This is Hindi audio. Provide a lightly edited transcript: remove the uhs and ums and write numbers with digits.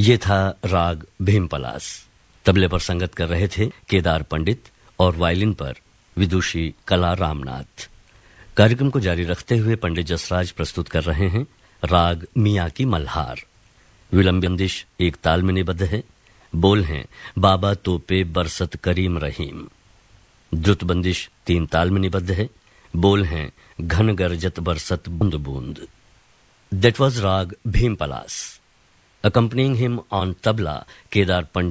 ये था राग भीमपलास। तबले पर संगत कर रहे थे केदार पंडित और वायलिन पर विदुषी कला रामनाथ। कार्यक्रम को जारी रखते हुए पंडित जसराज प्रस्तुत कर रहे हैं राग मियाँ की मल्हार। विलंब बंदिश एक ताल में निबद्ध है। बोल हैं बाबा तोपे बरसत करीम रहीम। द्रुत बंदिश 3 ताल में निबद्ध है। बोल हैं घन गरजत बरसत बूंद बूंद। That was Rag Bhimpalaas. Accompanying him on tabla, Kedar Pandit